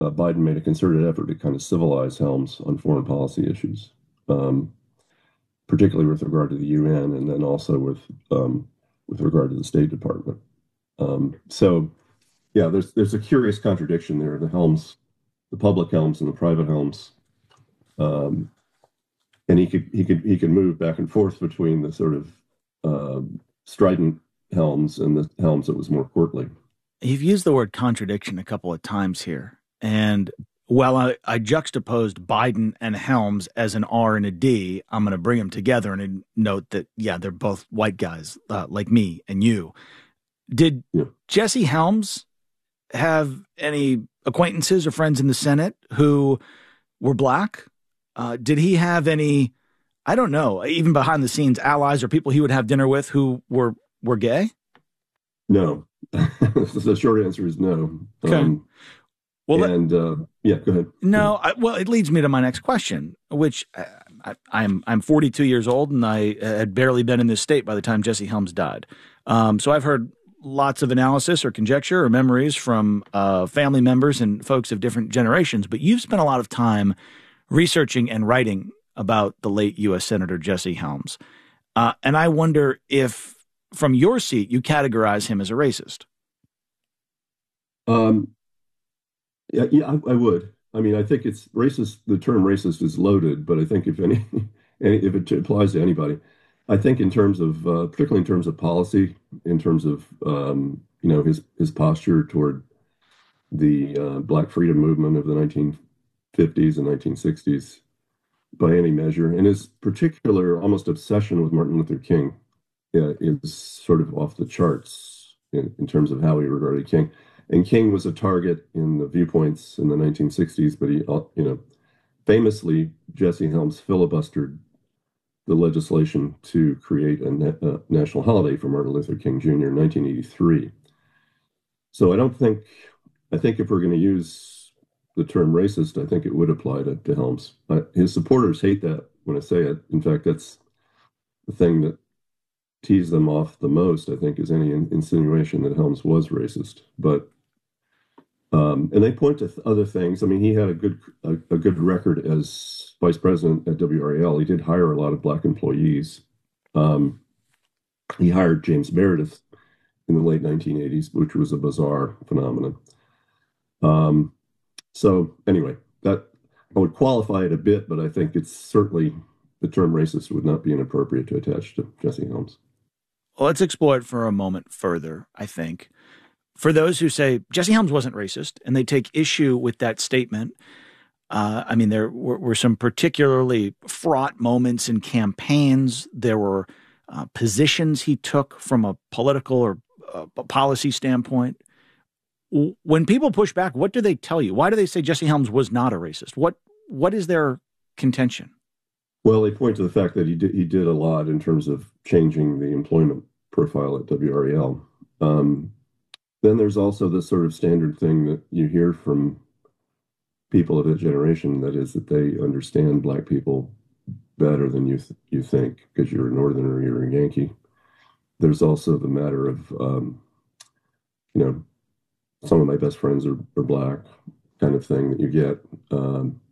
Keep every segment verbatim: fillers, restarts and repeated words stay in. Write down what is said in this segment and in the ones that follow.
uh, Biden made a concerted effort to kind of civilize Helms on foreign policy issues, um, particularly with regard to the U N, and then also with um, with regard to the State Department. Um, so, yeah, there's there's a curious contradiction there. The Helms, the public Helms, and the private Helms, um, and he could he could he could move back and forth between the sort of uh, strident Helms and the Helms that was more courtly. You've used the word contradiction a couple of times here. And while I, I juxtaposed Biden and Helms as an R and a D, I'm going to bring them together and note that, yeah, they're both white guys uh, like me and you. Did yeah. Jesse Helms have any acquaintances or friends in the Senate who were black? Uh, did he have any, I don't know, even behind the scenes allies or people he would have dinner with who were, were gay? No. The short answer is no. Okay. Um, well, and uh, yeah, go ahead. No, I, well, it leads me to my next question, which uh, I, I'm I'm forty-two years old, and I had barely been in this state by the time Jesse Helms died. Um, so I've heard lots of analysis or conjecture or memories from uh, family members and folks of different generations. But you've spent a lot of time researching and writing about the late U S Senator Jesse Helms, uh, and I wonder if, from your seat, you categorize him as a racist. Um. Yeah, yeah, I, I would. I mean, I think it's racist. The term racist is loaded, but I think if any, if it applies to anybody, I think in terms of, uh, particularly in terms of policy, in terms of, um, you know, his his posture toward the uh, Black freedom movement of the nineteen fifties and nineteen sixties, by any measure, and his particular almost obsession with Martin Luther King uh, is sort of off the charts in, in terms of how he regarded King. And King was a target in the viewpoints in the nineteen sixties, but he, you know, famously, Jesse Helms filibustered the legislation to create a, na- a national holiday for Martin Luther King Junior in nineteen eighty-three. So I don't think, I think if we're going to use the term racist, I think it would apply to, to Helms. But his supporters hate that when I say it. In fact, that's the thing that tease them off the most, I think, is any in- insinuation that Helms was racist. But Um, and they point to th- other things. I mean, he had a good a, a good record as vice president at W R A L. He did hire a lot of black employees. Um, he hired James Meredith in the late nineteen eighties, which was a bizarre phenomenon. Um, so anyway, that I would qualify it a bit, but I think it's certainly the term racist would not be inappropriate to attach to Jesse Helms. Well, let's explore it for a moment further, I think. For those who say Jesse Helms wasn't racist and they take issue with that statement, uh, I mean, there were, were some particularly fraught moments in campaigns. There were uh, positions he took from a political or uh, policy standpoint. When people push back, what do they tell you? Why do they say Jesse Helms was not a racist? What What is their contention? Well, they point to the fact that he did, he did a lot in terms of changing the employment profile at W R A L. Um, Then there's also this sort of standard thing that you hear from people of that generation, that is that they understand black people better than you th- you think because you're a Northerner or you're a Yankee. There's also the matter of, um, you know, some of my best friends are, are black kind of thing that you get. Um,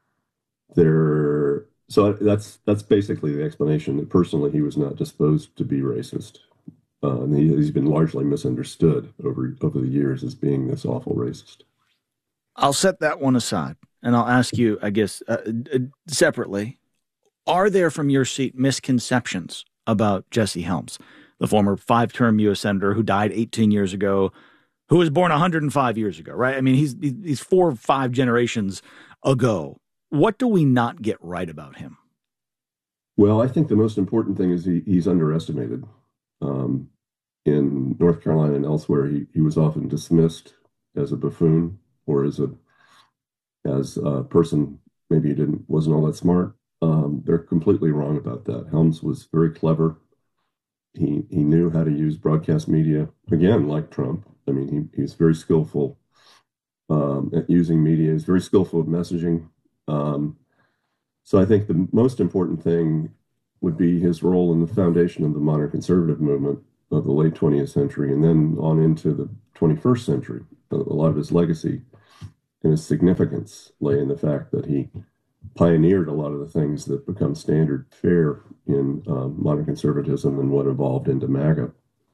there, so that's that's basically the explanation. That personally, he was not disposed to be racist. Uh, and he, he's been largely misunderstood over over the years as being this awful racist. I'll set that one aside, and I'll ask you, I guess, uh, uh, separately. Are there, from your seat, misconceptions about Jesse Helms, the former five-term U S Senator who died eighteen years ago, who was born one hundred five years ago, right? I mean, he's he's four or five generations ago. What do we not get right about him? Well, I think the most important thing is he, he's underestimated. Um, in North Carolina and elsewhere, he, he was often dismissed as a buffoon or as a as a person maybe he didn't wasn't all that smart. Um, they're completely wrong about that. Helms was very clever. He he knew how to use broadcast media, again, like Trump. I mean, he he's very skillful um, at using media. He's very skillful at messaging. Um, so I think the most important thing would be his role in the foundation of the modern conservative movement of the late twentieth century and then on into the twenty-first century, a lot of his legacy. and his significance lay in the fact that he pioneered a lot of the things that become standard fare in um, modern conservatism and what evolved into MAGA.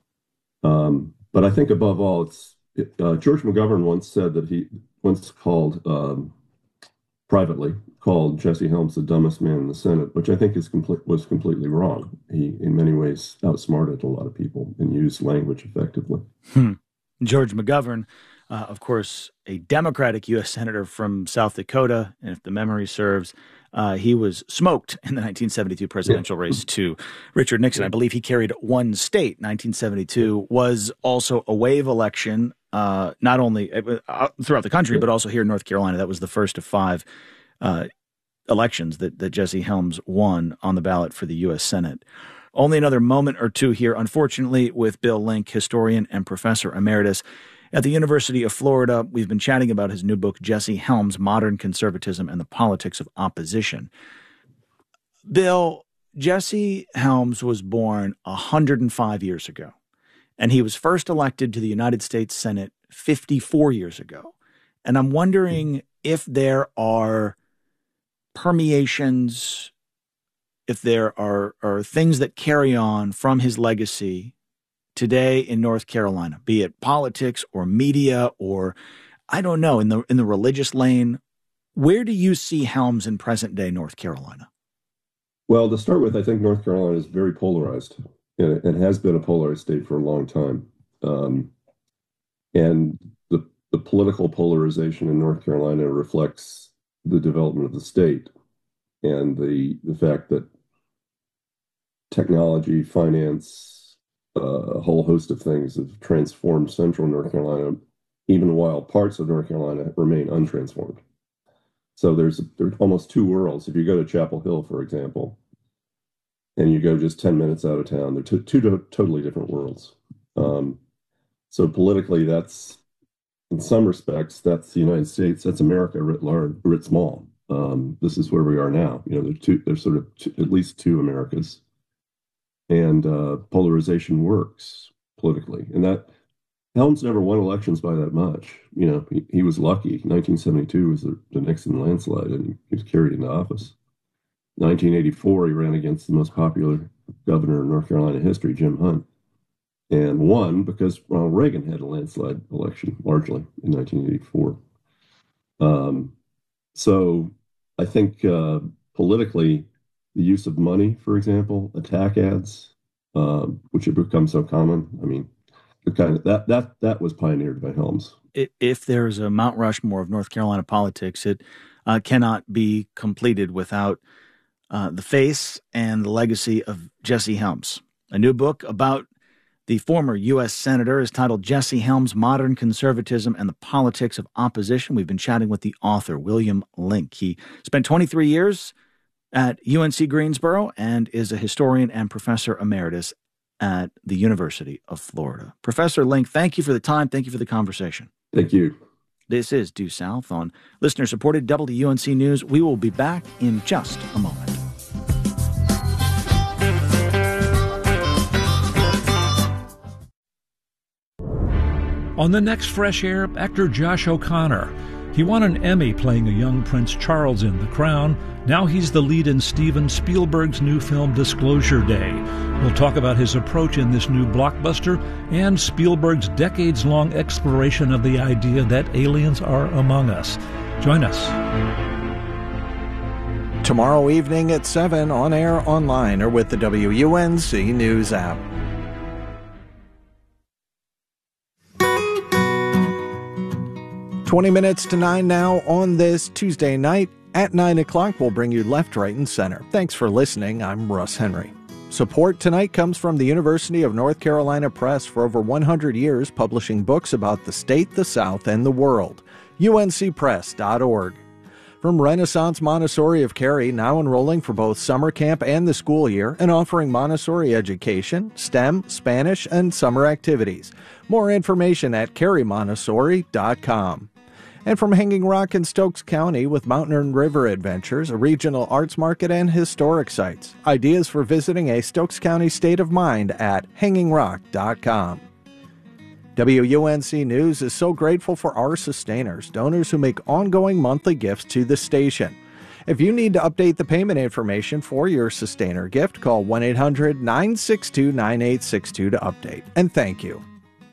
Um, but I think above all, it's it, uh, George McGovern once said that he once called um, privately called Jesse Helms the dumbest man in the Senate, which I think is complete was completely wrong. He, in many ways, outsmarted a lot of people and used language effectively. Hmm. George McGovern, uh, of course, a Democratic U S senator from South Dakota, and if the memory serves, uh, he was smoked in the nineteen seventy-two presidential yeah. race to Richard Nixon. I believe he carried one state. nineteen seventy-two was also a wave election, uh, not only uh, throughout the country, but also here in North Carolina. That was the first of five uh, elections that, that Jesse Helms won on the ballot for the U S Senate. Only another moment or two here, unfortunately, with Bill Link, historian and professor emeritus at the University of Florida. We've been chatting about his new book, Jesse Helms, Modern Conservatism and the Politics of Opposition. Bill, Jesse Helms was born one hundred five years ago, and he was first elected to the United States Senate fifty-four years ago. And I'm wondering if there are permeations, if there are, are things that carry on from his legacy today in North Carolina, be it politics or media or, I don't know, in the in the religious lane. Where do you see Helms in present-day North Carolina? Well, to start with, I think North Carolina is very polarized, and it, it has been a polarized state for a long time. Um, and the, the political polarization in North Carolina reflects the development of the state and the the fact that technology, finance, uh, a whole host of things have transformed central North Carolina, even while parts of North Carolina remain untransformed. So there's, there's almost two worlds. If you go to Chapel Hill, for example, and you go just ten minutes out of town, they're two, two to, totally different worlds. Um, so politically, that's, in some respects, that's the United States, that's America writ large, writ small. Um, this is where we are now. You know, there's two, there's sort of two, at least two Americas. And uh, polarization works politically. And that Helms never won elections by that much. You know, he, he was lucky. nineteen seventy-two was the, the Nixon landslide, and he, he was carried into office. nineteen eighty-four, he ran against the most popular governor in North Carolina history, Jim Hunt, and won because Ronald Reagan had a landslide election, largely, in nineteen eighty-four. Um, so I think uh, politically, the use of money, for example, attack ads, uh, which have become so common. I mean, the kind of that that that was pioneered by Helms. If there's a Mount Rushmore of North Carolina politics, it uh, cannot be completed without uh, the face and the legacy of Jesse Helms. A new book about the former U S senator is titled Jesse Helms, Modern Conservatism and the Politics of Opposition. We've been chatting with the author, William Link. He spent twenty-three years at U N C Greensboro and is a historian and professor emeritus at the University of Florida. Professor Link, thank you for the time. Thank you for the conversation. Thank you. This is Due South on listener-supported W U N C News. We will be back in just a moment. On the next Fresh Air, actor Josh O'Connor. He won an Emmy playing a young Prince Charles in The Crown. Now he's the lead in Steven Spielberg's new film Disclosure Day. We'll talk about his approach in this new blockbuster and Spielberg's decades-long exploration of the idea that aliens are among us. Join us. Tomorrow evening at seven, on air, online, or with the W U N C News app. twenty minutes to nine now on this Tuesday night. At nine o'clock, we'll bring you Left, Right, and Center. Thanks for listening. I'm Russ Henry. Support tonight comes from the University of North Carolina Press, for over one hundred years publishing books about the state, the South, and the world. U N C press dot org. From Renaissance Montessori of Cary, now enrolling for both summer camp and the school year, and offering Montessori education, STEM, Spanish, and summer activities. More information at cary montessori dot com. And from Hanging Rock in Stokes County with Mountain and River Adventures, a regional arts market, and historic sites. Ideas for visiting a Stokes County state of mind at hanging rock dot com. W U N C News is so grateful for our sustainers, donors who make ongoing monthly gifts to the station. If you need to update the payment information for your sustainer gift, call one eight hundred nine six two nine eight six two to update. And thank you.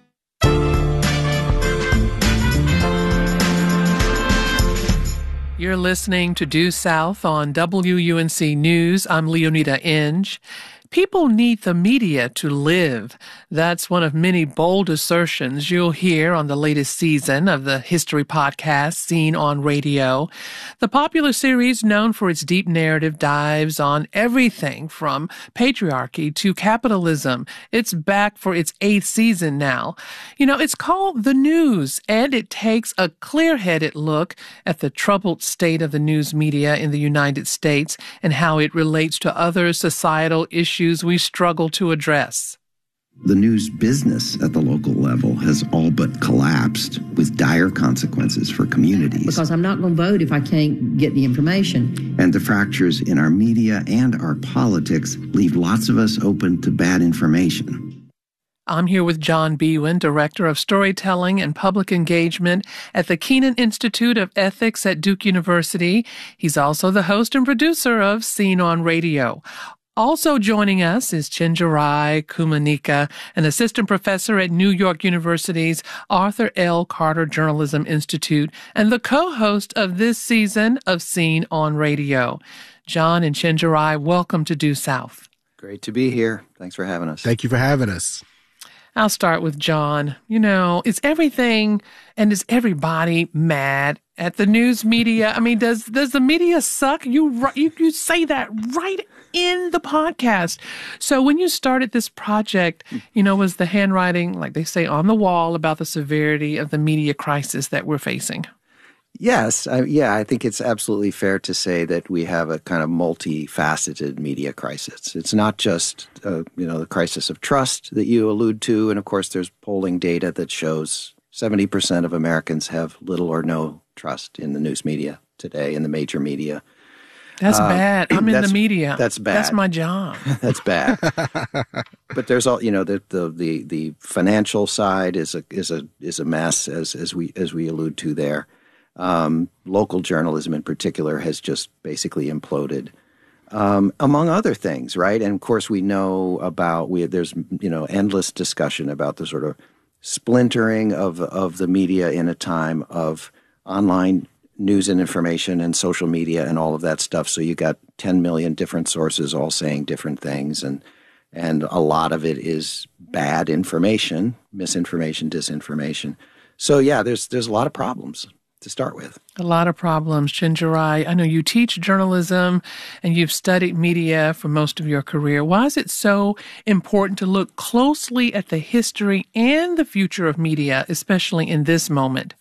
You're listening to Due South on W U N C News. I'm Leonida Inge. People need the media to live. That's one of many bold assertions you'll hear on the latest season of the history podcast Scene on Radio. The popular series, known for its deep narrative dives on everything from patriarchy to capitalism. It's back for its eighth season now. You know, it's called The News, and it takes a clear-headed look at the troubled state of the news media in the United States and how it relates to other societal issues we struggle to address. The news business at the local level has all but collapsed with dire consequences for communities. Because I'm not going to vote if I can't get the information. And the fractures in our media and our politics leave lots of us open to bad information. I'm here with John Biewen, Director of Storytelling and Public Engagement at the Kenan Institute of Ethics at Duke University. He's also the host and producer of Scene on Radio. Also joining us is Chenjerai Kumanyika, an assistant professor at New York University's Arthur L. Carter Journalism Institute and the co-host of this season of Scene on Radio. John and Chenjerai, welcome to Due South. Great to be here. Thanks for having us. Thank you for having us. I'll start with John. You know, is everything and is everybody mad at the news media? I mean, does does the media suck? You you you say that right in the podcast. So when you started this project, you know, was the handwriting, like they say, on the wall about the severity of the media crisis that we're facing? Yes. I, yeah, I think it's absolutely fair to say that we have a kind of multifaceted media crisis. It's not just, uh, you know, the crisis of trust that you allude to. And of course, there's polling data that shows seventy percent of Americans have little or no trust in the news media today, in the major media. That's uh, bad. I'm in the media. That's bad. That's my job. That's bad. But there's all, you know, the, the the the financial side is a is a is a mess, as as we as we allude to there. Um, local journalism in particular has just basically imploded, um, among other things, right? And of course, we know about we there's you know endless discussion about the sort of splintering of of the media in a time of online news and information and social media and all of that stuff. So you got ten million different sources all saying different things, and and a lot of it is bad information, misinformation, disinformation. So yeah, there's there's a lot of problems to start with. A lot of problems. Chenjerai, I know you teach journalism and you've studied media for most of your career. Why is it so important to look closely at the history and the future of media, especially in this moment?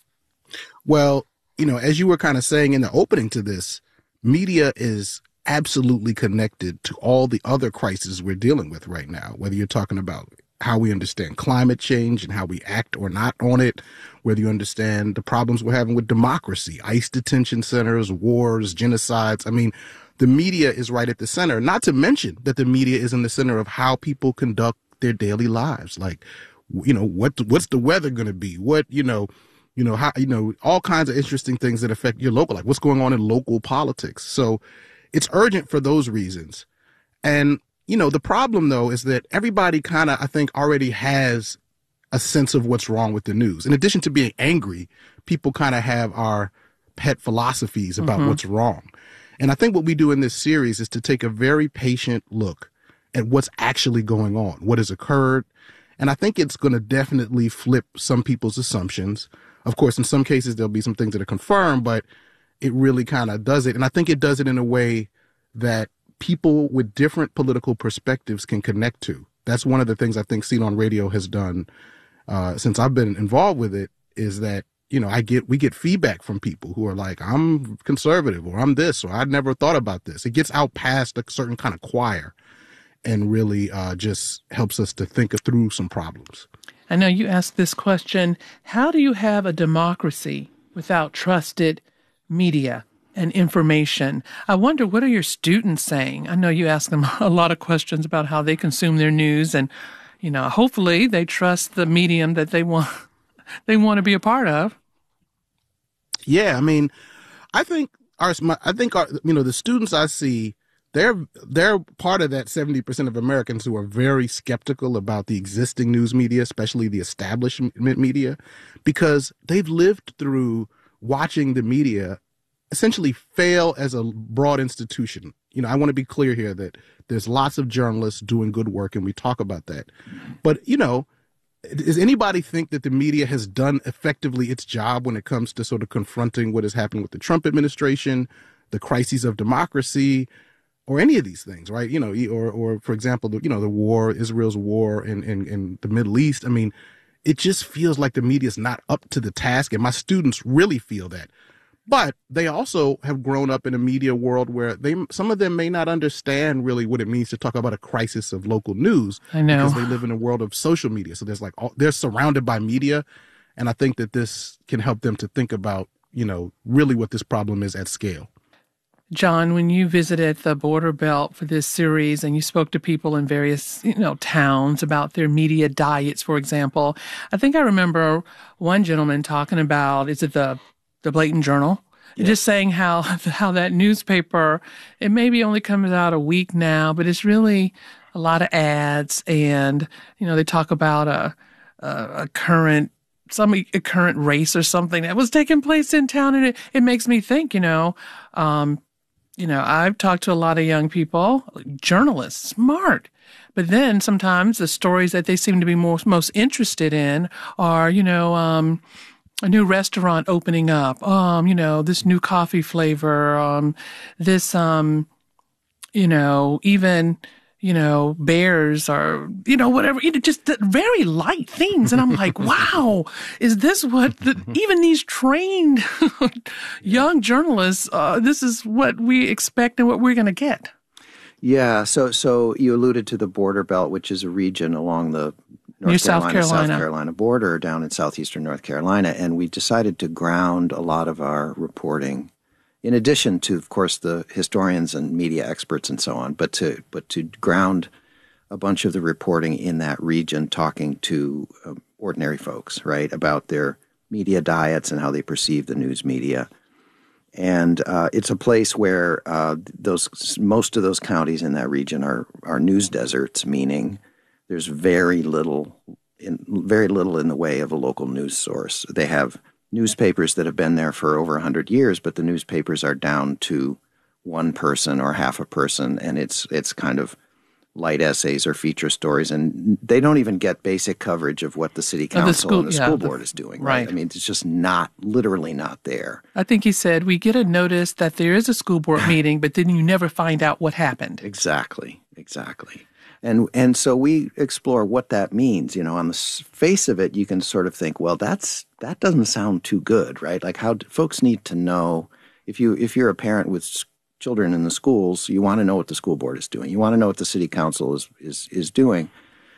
Well, you know, as you were kind of saying in the opening to this, media is absolutely connected to all the other crises we're dealing with right now, whether you're talking about how we understand climate change and how we act or not on it, whether you understand the problems we're having with democracy, ICE detention centers, wars, genocides. I mean, the media is right at the center, not to mention that the media is in the center of how people conduct their daily lives. Like, you know, what what's the weather going to be? What, you know, you know, how, you know, all kinds of interesting things that affect your local life. What's going on in local politics? So it's urgent for those reasons. And you know, the problem, though, is that everybody kind of, I think, already has a sense of what's wrong with the news. In addition to being angry, people kind of have our pet philosophies about mm-hmm. what's wrong. And I think what we do in this series is to take a very patient look at what's actually going on, what has occurred. And I think it's going to definitely flip some people's assumptions. Of course, in some cases, there'll be some things that are confirmed, but it really kind of does it. And I think it does it in a way that people with different political perspectives can connect to. That's one of the things I think Scene on Radio has done uh, since I've been involved with it, is that, you know, I get we get feedback from people who are like, I'm conservative, or I'm this, or I never thought about this. It gets out past a certain kind of choir and really uh, just helps us to think through some problems. I know you asked this question, how do you have a democracy without trusted media and information? I wonder, what are your students saying? I know you ask them a lot of questions about how they consume their news, and you know, hopefully they trust the medium that they want they want to be a part of. Yeah, I mean, I think our, I think our, you know, the students I see, they're they're part of that seventy percent of Americans who are very skeptical about the existing news media, especially the establishment media, because they've lived through watching the media essentially fail as a broad institution. You know, I want to be clear here that there's lots of journalists doing good work, and we talk about that. But, you know, does anybody think that the media has done effectively its job when it comes to sort of confronting what has happened with the Trump administration, the crises of democracy, or any of these things, right? You know, or, or for example, the, you know, the war, Israel's war in, in, in the Middle East. I mean, it just feels like the media is not up to the task, and my students really feel that. But they also have grown up in a media world where they, some of them may not understand really what it means to talk about a crisis of local news. I know. Because they live in a world of social media. So there's like, all, they're surrounded by media. And I think that this can help them to think about, you know, really what this problem is at scale. John, when you visited the border belt for this series and you spoke to people in various, you know, towns about their media diets, for example, I think I remember one gentleman talking about, is it the the Blatant Journal, yeah. just saying how how that newspaper, it maybe only comes out a week now, but it's really a lot of ads, and you know they talk about a a, a current some a current race or something that was taking place in town, and it, it makes me think, you know, um, you know, I've talked to a lot of young people, journalists, smart. But then sometimes the stories that they seem to be most most interested in are, you know, um, a new restaurant opening up, um, you know, this new coffee flavor, um, this, um, you know, even, you know, bears or, you know, whatever, you know, just very light things. And I'm like, wow, is this what the, even these trained young journalists, uh, this is what we expect and what we're going to get? Yeah. So, so you alluded to the border belt, which is a region along the North New Carolina, South Carolina. South Carolina border down in southeastern North Carolina. And we decided to ground a lot of our reporting, in addition to, of course, the historians and media experts and so on, but to but to ground a bunch of the reporting in that region, talking to uh, ordinary folks, right, about their media diets and how they perceive the news media. And uh, it's a place where uh, those most of those counties in that region are are news deserts, meaning there's very little, in, very little in the way of a local news source. They have newspapers that have been there for over one hundred years, but the newspapers are down to one person or half a person, and it's it's kind of light essays or feature stories, and they don't even get basic coverage of what the city council the school, and the yeah, school board the, is doing. Right. right? I mean, it's just not, literally not there. I think he said, we get a notice that there is a school board meeting, but then you never find out what happened. Exactly, exactly. And and so we explore what that means. You know, on the face of it, you can sort of think, well, that's that doesn't sound too good, right? Like, how folks need to know, if you if you're a parent with children in the schools, you want to know what the school board is doing. You want to know what the city council is is is doing.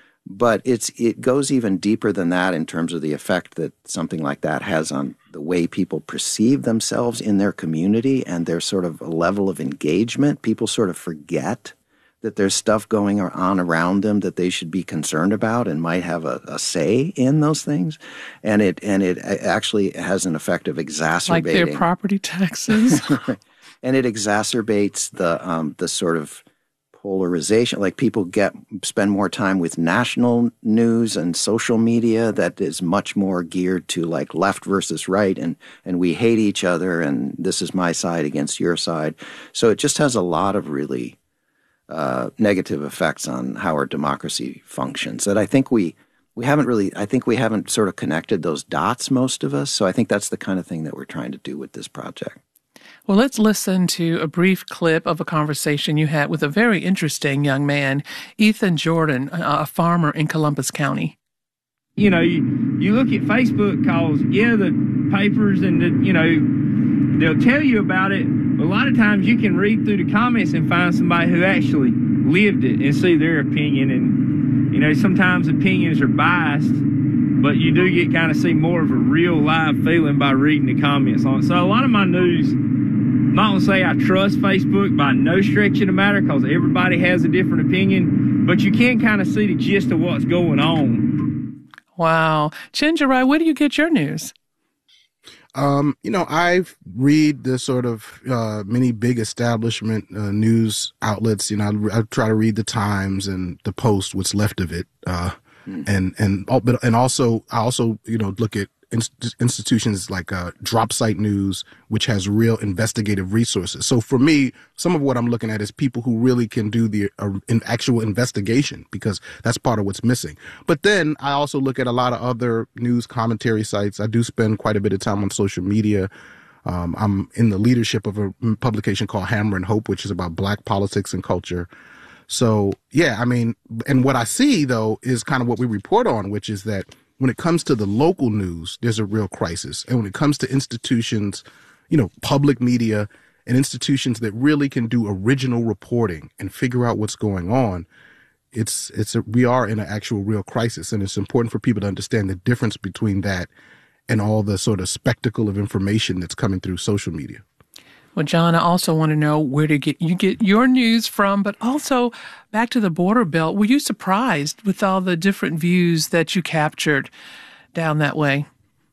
But it's it goes even deeper than that in terms of the effect that something like that has on the way people perceive themselves in their community and their sort of a level of engagement. People sort of forget that there's stuff going on around them that they should be concerned about and might have a, a say in those things. And it and it actually has an effect of exacerbating. Like their property taxes. And it exacerbates the um, the sort of polarization. Like, people get spend more time with national news and social media that is much more geared to like left versus right, and and we hate each other, and this is my side against your side. So it just has a lot of really uh, negative effects on how our democracy functions that I think we we haven't really I think we haven't sort of connected those dots, most of us. So I think that's the kind of thing that we're trying to do with this project. Well, let's listen to a brief clip of a conversation you had with a very interesting young man, Ethan Jordan, a farmer in Columbus County. You know, you, you look at Facebook because, yeah, the papers and, the, you know, they'll tell you about it. But a lot of times you can read through the comments and find somebody who actually lived it and see their opinion. And, you know, sometimes opinions are biased, but you do get kind of see more of a real live feeling by reading the comments on it. So a lot of my news, I'm not going to say I trust Facebook by no stretch of the matter, because everybody has a different opinion, but you can kind of see the gist of what's going on. Wow. Chenjerai, where do you get your news? Um, you know, I read the sort of uh, many big establishment uh, news outlets. You know, I, I try to read the Times and the Post, what's left of it, uh, mm. and and but and also I also you know look at inst- institutions like uh, Drop Site News, which has real investigative resources. So for me, some of what I'm looking at is people who really can do the uh, in actual investigation, because that's part of what's missing. But then I also look at a lot of other news commentary sites. I do spend quite a bit of time on social media. Um, I'm in the leadership of a publication called Hammer and Hope, which is about Black politics and culture. So, yeah, I mean, and what I see, though, is kind of what we report on, which is that when it comes to the local news, there's a real crisis. And when it comes to institutions, you know, public media and institutions that really can do original reporting and figure out what's going on, it's, it's a, we are in an actual real crisis. And it's important for people to understand the difference between that and all the sort of spectacle of information that's coming through social media. Well, John, I also want to know where to get you get your news from, but also back to the border belt. Were you surprised with all the different views that you captured down that way?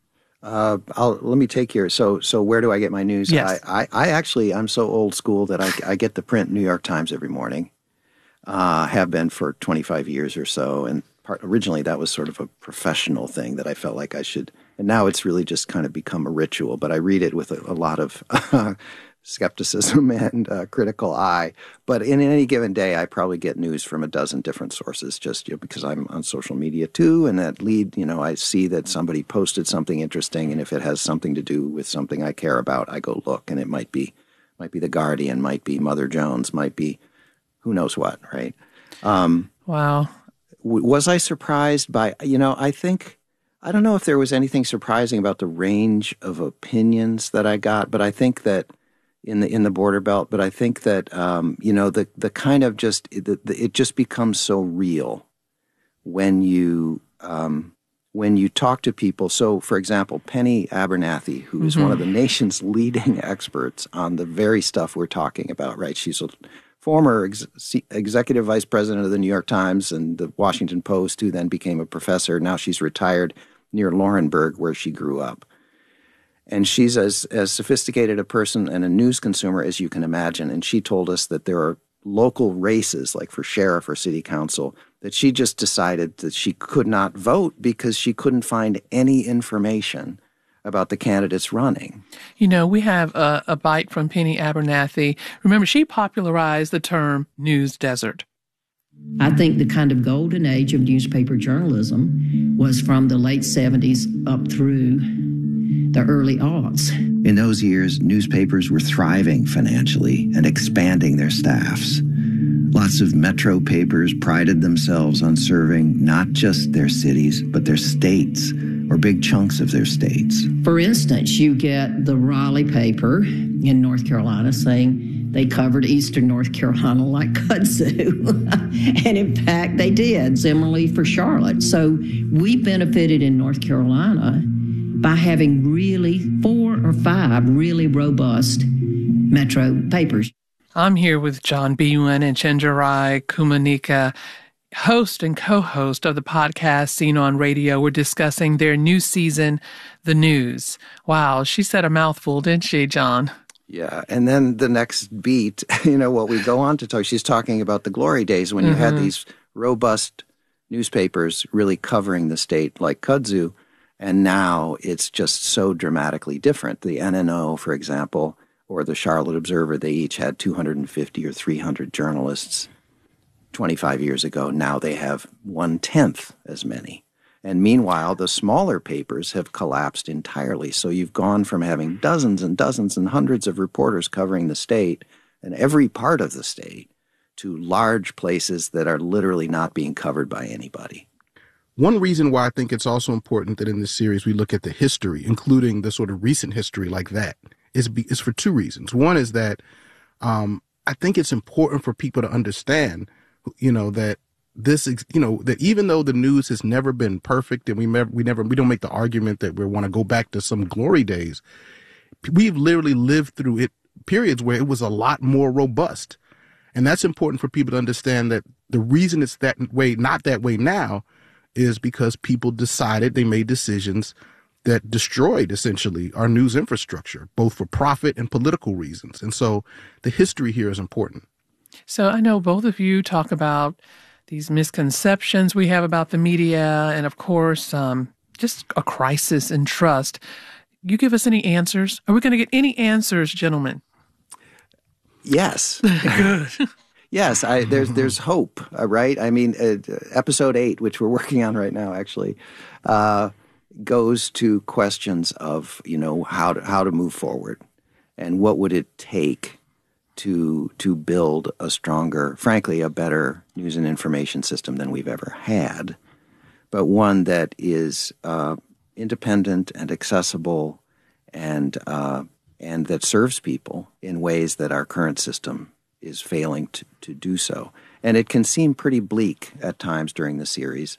Uh, I'll, let me take here. So, so where do I get my news? Yes. I, I, I actually, I'm so old school that I, I get the print New York Times every morning. Uh, have been for twenty-five years or so. And part, originally that was sort of a professional thing that I felt like I should, and now it's really just kind of become a ritual, but I read it with a, a lot of uh, skepticism and uh, critical eye. But in any given day, I probably get news from a dozen different sources, just you know, because I'm on social media too. And that lead, you know, I see that somebody posted something interesting, and if it has something to do with something I care about, I go look. And it might be, might be The Guardian, might be Mother Jones, might be who knows what, right? Um, wow. W- was I surprised by? You know, I think I don't know if there was anything surprising about the range of opinions that I got, but I think that. in the in the border belt, but I think that um, you know the the kind of just the, the, it just becomes so real when you um, when you talk to people. So, for example, Penny Abernathy, who is mm-hmm. one of the nation's leading experts on the very stuff we're talking about, right? She's a former ex- executive vice president of the New York Times and the Washington Post, who then became a professor. Now she's retired near Laurinburg, where she grew up. And she's as, as sophisticated a person and a news consumer as you can imagine. And she told us that there are local races, like for sheriff or city council, that she just decided that she could not vote because she couldn't find any information about the candidates running. You know, we have a, a bite from Penny Abernathy. Remember, she popularized the term news desert. I think the kind of golden age of newspaper journalism was from the late seventies up through the early aughts. In those years, newspapers were thriving financially and expanding their staffs. Lots of metro papers prided themselves on serving not just their cities, but their states or big chunks of their states. For instance, you get the Raleigh paper in North Carolina saying they covered eastern North Carolina like kudzu. And in fact, they did. Similarly for Charlotte. So we benefited in North Carolina by having really four or five really robust metro papers. I'm here with John Biewen and Chenjerai Kumanyika, host and co-host of the podcast Scene on Radio. We're discussing their new season, The News. Wow, she said a mouthful, didn't she, John? Yeah, and then the next beat, you know, what we go on to talk, she's talking about the glory days when mm-hmm. you had these robust newspapers really covering the state like kudzu. And now it's just so dramatically different. The N N O, for example, or the Charlotte Observer, they each had two hundred fifty or three hundred journalists twenty-five years ago. Now they have one-tenth as many. And meanwhile, the smaller papers have collapsed entirely. So you've gone from having dozens and dozens and hundreds of reporters covering the state and every part of the state to large places that are literally not being covered by anybody. One reason why I think it's also important that in this series we look at the history, including the sort of recent history like that, is, be, is for two reasons. One is that um, I think it's important for people to understand, you know, that this, you know, that even though the news has never been perfect and we never, we never, we don't make the argument that we want to go back to some glory days, we've literally lived through it periods where it was a lot more robust. And that's important for people to understand, that the reason it's that way, not that way now, is because people decided, they made decisions that destroyed essentially our news infrastructure, both for profit and political reasons. And so the history here is important. So I know both of you talk about these misconceptions we have about the media and, of course, um, just a crisis in trust. You give us any answers? Are we going to get any answers, gentlemen? Yes. Good. Yes, I, there's there's hope, uh, right? I mean, uh, episode eight, which we're working on right now, actually, uh, goes to questions of, you know, how to, how to move forward, and what would it take to to build a stronger, frankly, a better news and information system than we've ever had, but one that is uh, independent and accessible, and uh, and that serves people in ways that our current system is failing to, to do so. And it can seem pretty bleak at times during the series.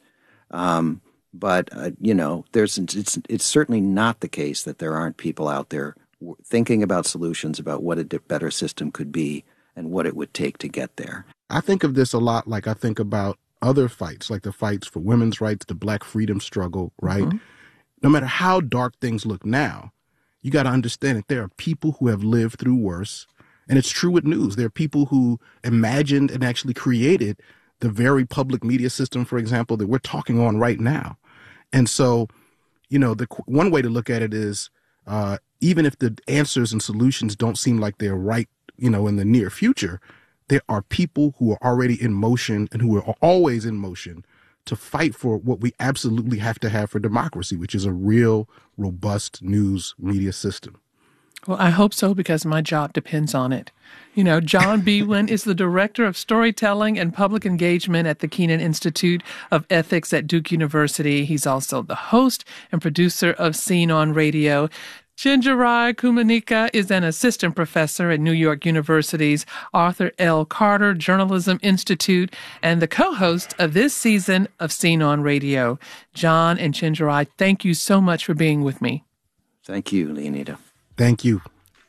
Um, but, uh, you know, there's it's it's certainly not the case that there aren't people out there w- thinking about solutions about what a d- better system could be and what it would take to get there. I think of this a lot like I think about other fights, like the fights for women's rights, the Black freedom struggle, right? Mm-hmm. No matter how dark things look now, you got to understand that there are people who have lived through worse. And it's true with news. There are people who imagined and actually created the very public media system, for example, that we're talking on right now. And so, you know, the one way to look at it is uh, even if the answers and solutions don't seem like they're right, you know, in the near future, there are people who are already in motion and who are always in motion to fight for what we absolutely have to have for democracy, which is a real, robust news media system. Well, I hope so, because my job depends on it. You know, John Biewen is the Director of Storytelling and Public Engagement at the Kenan Institute of Ethics at Duke University. He's also the host and producer of Scene on Radio. Chenjerai Kumanyika is an assistant professor at New York University's Arthur L. Carter Journalism Institute and the co-host of this season of Scene on Radio. John and Chenjerai, thank you so much for being with me. Thank you, Leonida. Thank you.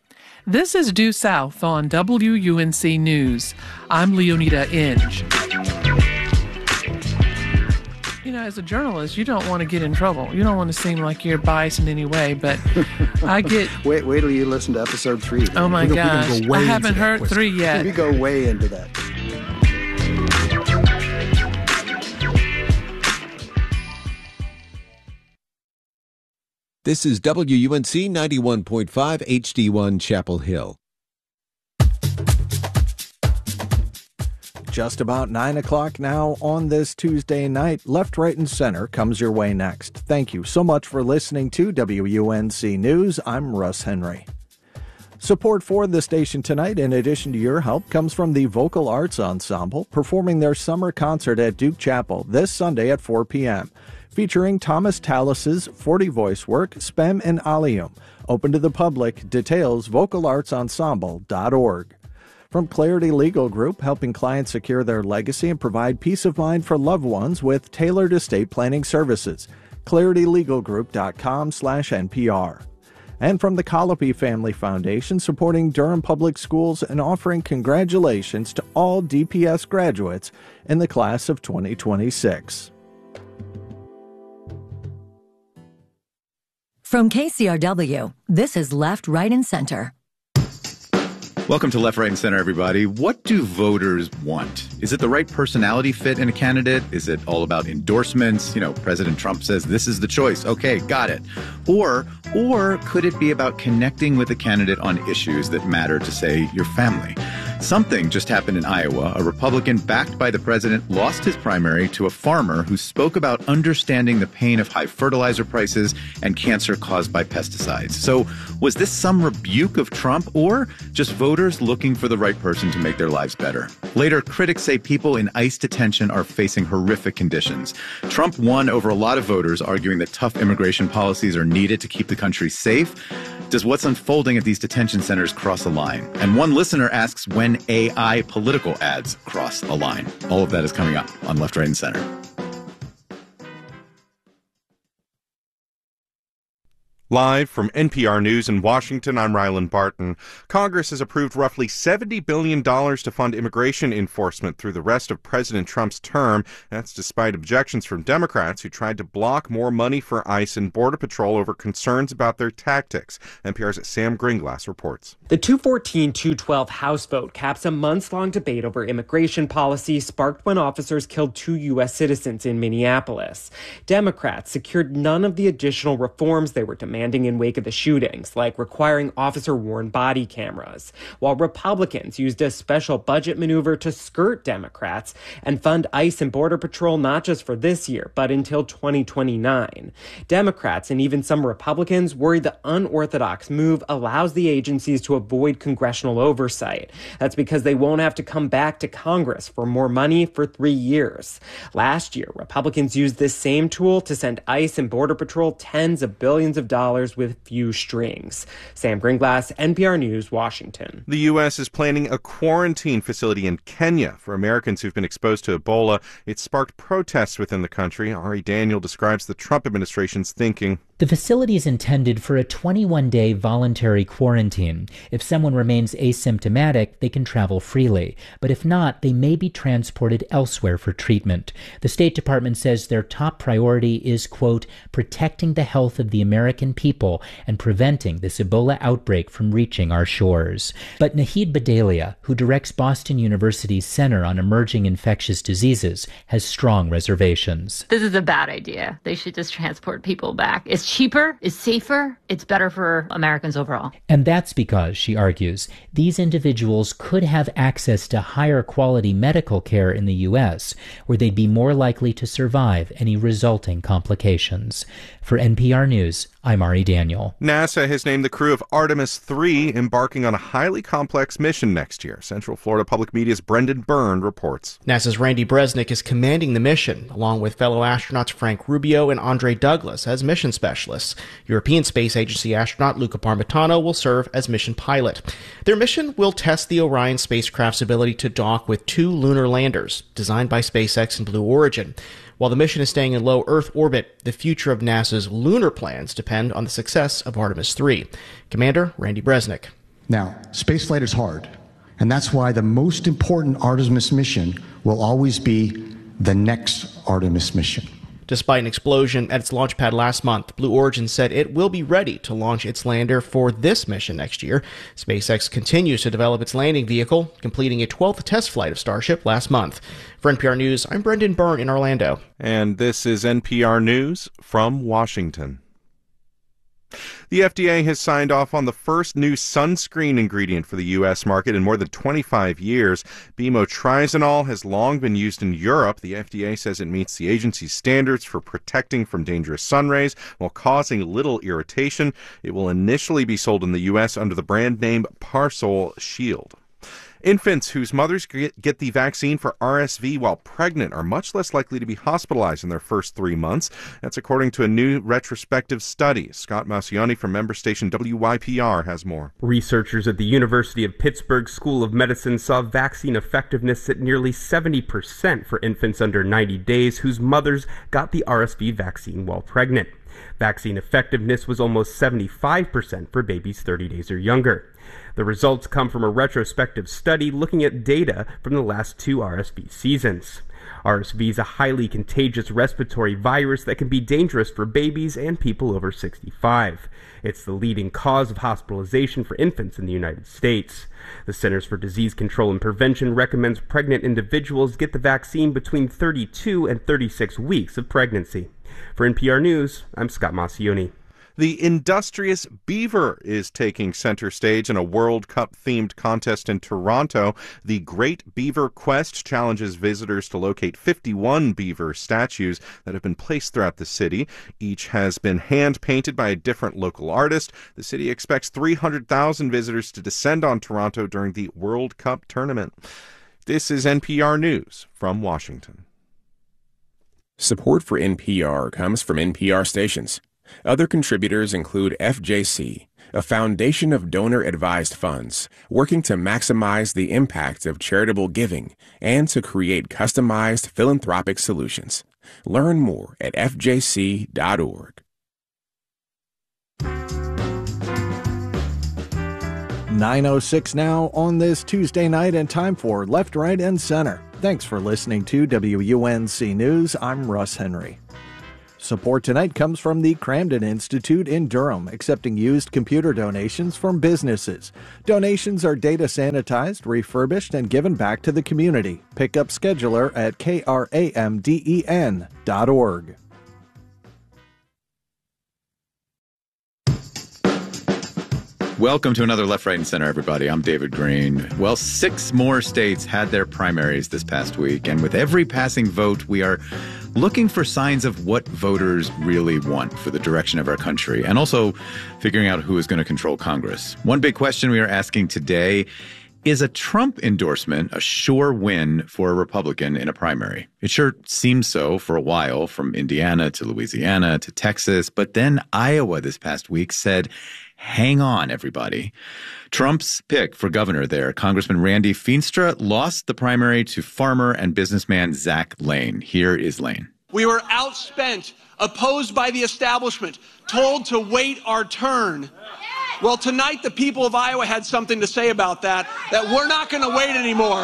This is Due South on W U N C News. I'm Leonida Inge. You know, as a journalist, you don't want to get in trouble. You don't want to seem like you're biased in any way, but I get... wait, wait till you listen to episode three. Oh, my we gosh. Go I haven't heard question. three yet. We go way into that. This is W U N C ninety-one point five H D one Chapel Hill. Just about nine o'clock now on this Tuesday night. Left, Right, and Center comes your way next. Thank you so much for listening to W U N C News. I'm Russ Henry. Support for the station tonight, in addition to your help, comes from the Vocal Arts Ensemble, performing their summer concert at Duke Chapel this Sunday at four p.m., featuring Thomas Tallis's forty voice work, Spem and Allium. Open to the public. Details, vocal arts ensemble dot org. From Clarity Legal Group, helping clients secure their legacy and provide peace of mind for loved ones with tailored estate planning services. clarity legal group dot com slash N P R. And from the Colopy Family Foundation, supporting Durham Public Schools and offering congratulations to all D P S graduates in the class of twenty twenty-six. From K C R W, this is Left, Right, and Center. Welcome to Left, Right, and Center, everybody. What do voters want? Is it the right personality fit in a candidate? Is it all about endorsements? You know, President Trump says this is the choice. Okay, got it. Or, or could it be about connecting with a candidate on issues that matter to, say, your family? Something just happened in Iowa. A Republican backed by the president lost his primary to a farmer who spoke about understanding the pain of high fertilizer prices and cancer caused by pesticides. So was this some rebuke of Trump, or just voters looking for the right person to make their lives better? Later, critics say people in ICE detention are facing horrific conditions. Trump won over a lot of voters, arguing that tough immigration policies are needed to keep the country safe. Does what's unfolding at these detention centers cross a line? And one listener asks when A I political ads cross a line. All of that is coming up on Left, Right, and Center. Live from N P R News in Washington, I'm Rylan Barton. Congress has approved roughly seventy billion dollars to fund immigration enforcement through the rest of President Trump's term. That's despite objections from Democrats who tried to block more money for ICE and Border Patrol over concerns about their tactics. N P R's Sam Gringlas reports. The two fourteen two twelve House vote caps a months-long debate over immigration policy sparked when officers killed two U S citizens in Minneapolis. Democrats secured none of the additional reforms they were demanding in wake of the shootings, like requiring officer-worn body cameras, while Republicans used a special budget maneuver to skirt Democrats and fund ICE and Border Patrol not just for this year, but until twenty twenty-nine. Democrats and even some Republicans worry the unorthodox move allows the agencies to avoid congressional oversight. That's because they won't have to come back to Congress for more money for three years. Last year, Republicans used this same tool to send ICE and Border Patrol tens of billions of dollars with few strings. Sam Gringlas, N P R News, Washington. The U S is planning a quarantine facility in Kenya for Americans who've been exposed to Ebola. It sparked protests within the country. Ari Daniel describes the Trump administration's thinking. The facility is intended for a twenty-one day voluntary quarantine. If someone remains asymptomatic, they can travel freely. But if not, they may be transported elsewhere for treatment. The State Department says their top priority is, quote, protecting the health of the American people and preventing this Ebola outbreak from reaching our shores. But Nahid Badalia, who directs Boston University's Center on Emerging Infectious Diseases, has strong reservations. This is a bad idea. They should just transport people back. It's cheaper, it's safer, it's better for Americans overall. And that's because, she argues, these individuals could have access to higher quality medical care in the U S, where they'd be more likely to survive any resulting complications. For N P R News, I'm Ari Daniel. NASA has named the crew of Artemis three embarking on a highly complex mission next year. Central Florida Public Media's Brendan Byrne reports. NASA's Randy Bresnik is commanding the mission, along with fellow astronauts Frank Rubio and Andre Douglas as mission specialists. European Space Agency astronaut Luca Parmitano will serve as mission pilot. Their mission will test the Orion spacecraft's ability to dock with two lunar landers, designed by SpaceX and Blue Origin. While the mission is staying in low Earth orbit, the future of NASA's lunar plans depend on the success of Artemis three. Commander Randy Bresnik. Now, spaceflight is hard, and that's why the most important Artemis mission will always be the next Artemis mission. Despite an explosion at its launch pad last month, Blue Origin said it will be ready to launch its lander for this mission next year. SpaceX continues to develop its landing vehicle, completing a twelfth test flight of Starship last month. For N P R News, I'm Brendan Byrne in Orlando. And this is N P R News from Washington. The F D A has signed off on the first new sunscreen ingredient for the U S market in more than twenty-five years. Bimotrizinol has long been used in Europe. The F D A says it meets the agency's standards for protecting from dangerous sun rays while causing little irritation. It will initially be sold in the U S under the brand name Parsol Shield. Infants whose mothers get the vaccine for R S V while pregnant are much less likely to be hospitalized in their first three months. That's according to a new retrospective study. Scott Maucione from member station W Y P R has more. Researchers at the University of Pittsburgh School of Medicine saw vaccine effectiveness at nearly seventy percent for infants under ninety days whose mothers got the R S V vaccine while pregnant. Vaccine effectiveness was almost seventy-five percent for babies thirty days or younger. The results come from a retrospective study looking at data from the last two R S V seasons. R S V is a highly contagious respiratory virus that can be dangerous for babies and people over sixty-five. It's the leading cause of hospitalization for infants in the United States. The Centers for Disease Control and Prevention recommends pregnant individuals get the vaccine between thirty-two and thirty-six weeks of pregnancy. For N P R News, I'm Scott Maucione. The industrious beaver is taking center stage in a World Cup-themed contest in Toronto. The Great Beaver Quest challenges visitors to locate fifty-one beaver statues that have been placed throughout the city. Each has been hand-painted by a different local artist. The city expects three hundred thousand visitors to descend on Toronto during the World Cup tournament. This is N P R News from Washington. Support for N P R comes from N P R stations. Other contributors include F J C, a foundation of donor-advised funds working to maximize the impact of charitable giving and to create customized philanthropic solutions. Learn more at F J C dot org. nine oh six now on this Tuesday night, and time for Left, Right, and Center. Thanks for listening to W U N C News. I'm Russ Henry. Support tonight comes from the Cramden Institute in Durham, accepting used computer donations from businesses. Donations are data sanitized, refurbished, and given back to the community. Pick up scheduler at kramden dot org. Welcome to another Left, Right, and Center, everybody. I'm David Green. Well, six more states had their primaries this past week, and with every passing vote, we are looking for signs of what voters really want for the direction of our country, and also figuring out who is going to control Congress. One big question we are asking today: is a Trump endorsement a sure win for a Republican in a primary? It sure seemed so for a while, from Indiana to Louisiana to Texas, but then Iowa this past week said, hang on, everybody. Trump's pick for governor there, Congressman Randy Feenstra, lost the primary to farmer and businessman Zach Lane. Here is Lane. We were outspent, opposed by the establishment, told to wait our turn. Well, tonight the people of Iowa had something to say about that, that we're not going to wait anymore.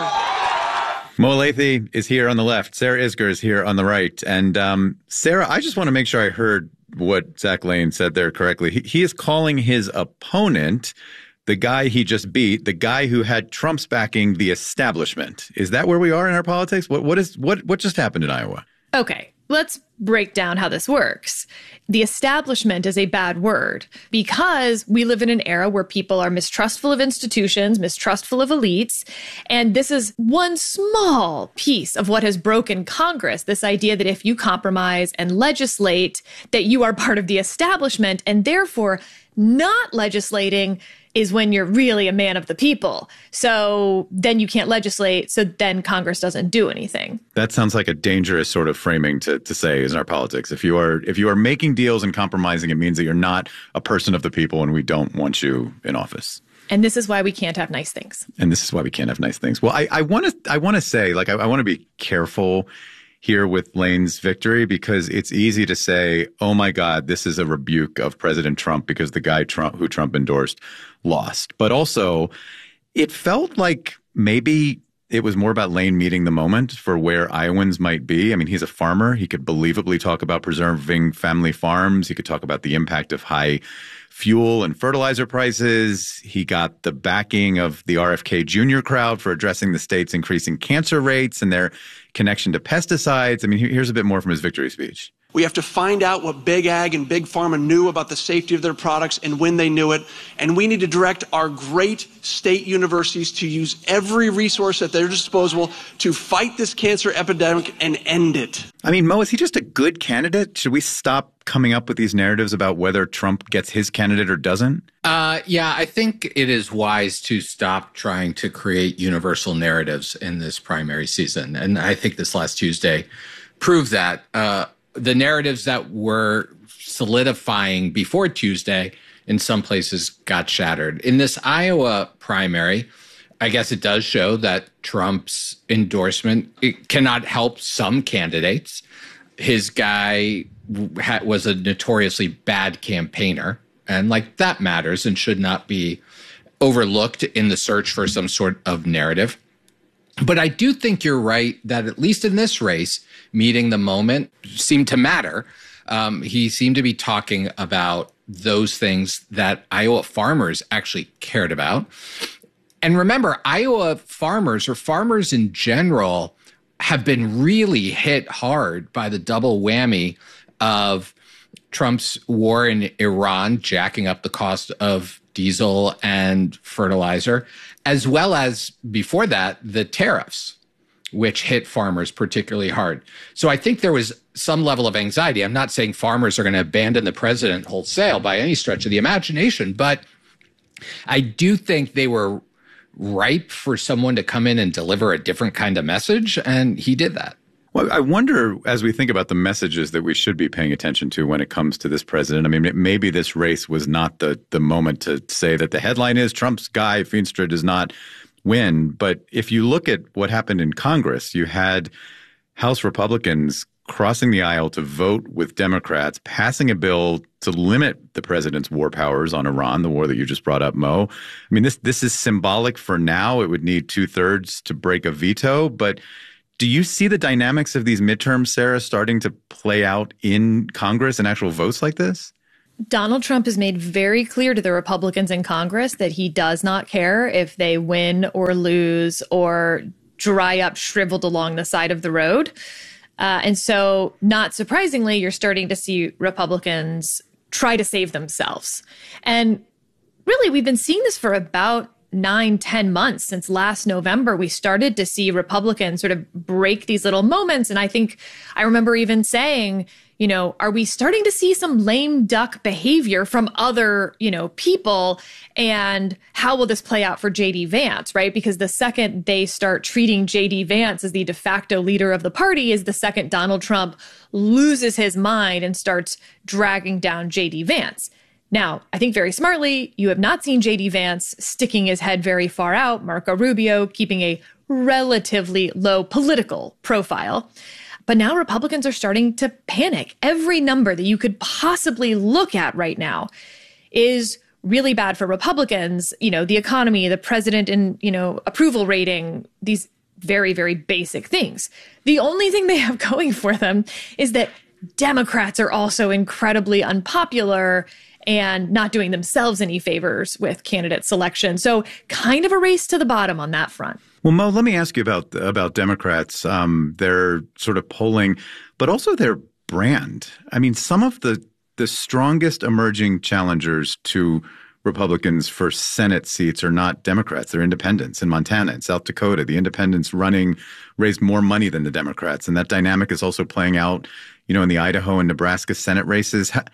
Mo Lathy is here on the left. Sarah Isgur is here on the right. And um, Sarah, I just want to make sure I heard what Zach Lane said there correctly. He, he is calling his opponent, the guy he just beat, the guy who had Trump's backing, the establishment. Is that where we are in our politics? What what is what what just happened in Iowa? Okay, let's break down how this works. The establishment is a bad word because we live in an era where people are mistrustful of institutions, mistrustful of elites. And this is one small piece of what has broken Congress, this idea that if you compromise and legislate, that you are part of the establishment, and therefore not legislating is when you're really a man of the people. So then you can't legislate. So then Congress doesn't do anything. That sounds like a dangerous sort of framing to, to say in our politics. If you are if you are making deals and compromising, it means that you're not a person of the people and we don't want you in office. And this is why we can't have nice things. And this is why we can't have nice things. Well, I, I want to I want to say, like, I, I want to be careful here with Lane's victory, because it's easy to say, oh, my God, this is a rebuke of President Trump because the guy Trump who Trump endorsed lost. But also, it felt like maybe it was more about Lane meeting the moment for where Iowans might be. I mean, he's a farmer. He could believably talk about preserving family farms. He could talk about the impact of high fuel and fertilizer prices. He got the backing of the R F K Junior crowd for addressing the state's increasing cancer rates and their connection to pesticides. I mean, here's a bit more from his victory speech. We have to find out what Big Ag and Big Pharma knew about the safety of their products and when they knew it. And we need to direct our great state universities to use every resource at their disposal to fight this cancer epidemic and end it. I mean, Mo, is he just a good candidate? Should we stop coming up with these narratives about whether Trump gets his candidate or doesn't? Uh, yeah, I think it is wise to stop trying to create universal narratives in this primary season. And I think this last Tuesday proved that. Uh, the narratives that were solidifying before Tuesday in some places got shattered. In this Iowa primary, I guess it does show that Trump's endorsement it cannot help some candidates. His guy was a notoriously bad campaigner, and like that matters and should not be overlooked in the search for some sort of narrative. But I do think you're right that at least in this race, meeting the moment seemed to matter. Um, he seemed to be talking about those things that Iowa farmers actually cared about. And remember, Iowa farmers or farmers in general have been really hit hard by the double whammy of Trump's war in Iran, jacking up the cost of diesel and fertilizer, as well as before that, the tariffs, which hit farmers particularly hard. So I think there was some level of anxiety. I'm not saying farmers are going to abandon the president wholesale by any stretch of the imagination, but I do think they were ripe for someone to come in and deliver a different kind of message, and he did that. Well, I wonder, as we think about the messages that we should be paying attention to when it comes to this president, I mean, maybe this race was not the the moment to say that the headline is Trump's guy, Feenstra, does not win. But if you look at what happened in Congress, you had House Republicans crossing the aisle to vote with Democrats, passing a bill to limit the president's war powers on Iran, the war that you just brought up, Mo. I mean, this this is symbolic for now. It would need two-thirds to break a veto. But do you see the dynamics of these midterms, Sarah, starting to play out in Congress and actual votes like this? Donald Trump has made very clear to the Republicans in Congress that he does not care if they win or lose or dry up shriveled along the side of the road. Uh, and so, not surprisingly, you're starting to see Republicans try to save themselves. And really, we've been seeing this for about nine, ten months since last November. We started to see Republicans sort of break these little moments. And I think I remember even saying, you know, are we starting to see some lame duck behavior from other, you know, people? And how will this play out for J D Vance, right? Because the second they start treating J D Vance as the de facto leader of the party is the second Donald Trump loses his mind and starts dragging down J D Vance. Now, I think very smartly, you have not seen J D Vance sticking his head very far out, Marco Rubio keeping a relatively low political profile. But now Republicans are starting to panic. Every number that you could possibly look at right now is really bad for Republicans. You know, the economy, the president and, you know, approval rating, these very, very basic things. The only thing they have going for them is that Democrats are also incredibly unpopular and not doing themselves any favors with candidate selection. So kind of a race to the bottom on that front. Well, Mo, let me ask you about about Democrats, um, their sort of polling, but also their brand. I mean, some of the the strongest emerging challengers to Republicans for Senate seats are not Democrats. They're independents in Montana and South Dakota. The independents running raised more money than the Democrats. And that dynamic is also playing out, you know, in the Idaho and Nebraska Senate races. How,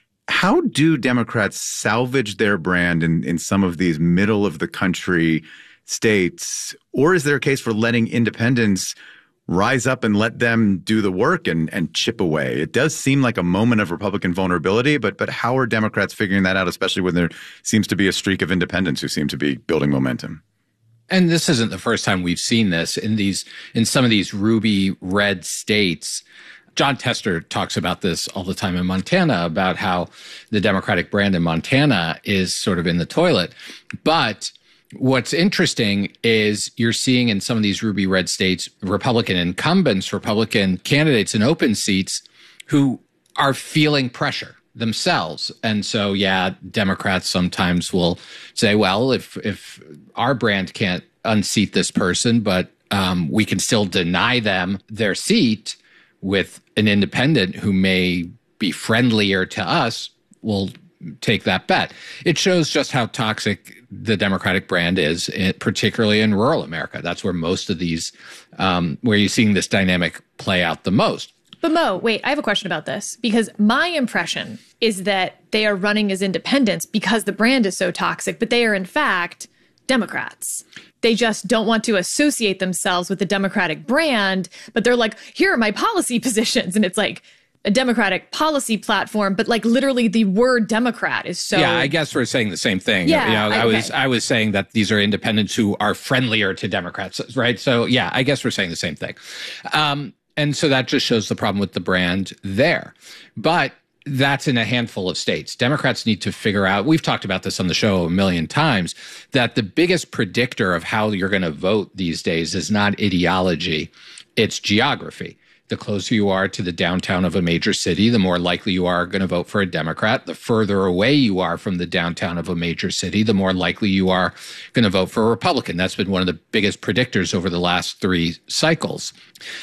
how do Democrats salvage their brand in, in some of these middle of the country states? Or is there a case for letting independents rise up and let them do the work and, and chip away? It does seem like a moment of Republican vulnerability, but but how are Democrats figuring that out, especially when there seems to be a streak of independents who seem to be building momentum? And this isn't the first time we've seen this in these in some of these ruby red states. John Tester talks about this all the time in Montana, about how the Democratic brand in Montana is sort of in the toilet. But what's interesting is you're seeing in some of these ruby red states, Republican incumbents, Republican candidates in open seats who are feeling pressure themselves. And so, yeah, Democrats sometimes will say, well, if if our brand can't unseat this person, but um, we can still deny them their seat with an independent who may be friendlier to us, we'll take that bet. It shows just how toxic the Democratic brand is, particularly in rural America. That's where most of these, um, where you're seeing this dynamic play out the most. But Mo, wait, I have a question about this, because my impression is that they are running as independents because the brand is so toxic, but they are in fact Democrats. They just don't want to associate themselves with the Democratic brand, but they're like, here are my policy positions. And it's like a Democratic policy platform, but like literally the word Democrat is so... Yeah, I guess we're saying the same thing. Yeah, you know, I okay. was I was saying that these are independents who are friendlier to Democrats, right? So yeah, I guess we're saying the same thing. Um, and so that just shows the problem with the brand there. But that's in a handful of states. Democrats need to figure out, we've talked about this on the show a million times, that the biggest predictor of how you're going to vote these days is not ideology, it's geography. The closer you are to the downtown of a major city, the more likely you are going to vote for a Democrat. The further away you are from the downtown of a major city, the more likely you are going to vote for a Republican. That's been one of the biggest predictors over the last three cycles.